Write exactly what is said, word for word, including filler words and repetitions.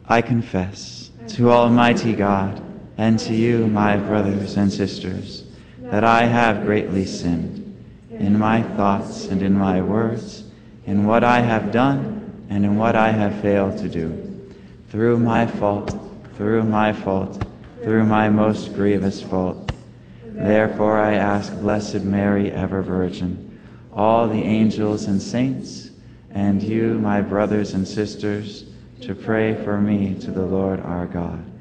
I confess to Almighty God and to you, my brothers and sisters, that I have greatly sinned in my thoughts and in my words, in what I have done and in what I have failed to do, through my fault, through my fault, through my most grievous fault. Therefore I ask Blessed Mary, ever Virgin, all the angels and saints, and you, my brothers and sisters, to pray for me to the Lord our God.